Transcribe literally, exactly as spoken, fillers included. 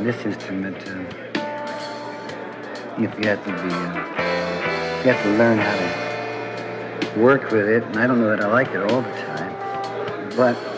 this instrument, uh, if you have to be, uh, you have to learn how to work with it, and I don't know that I like it all the time, but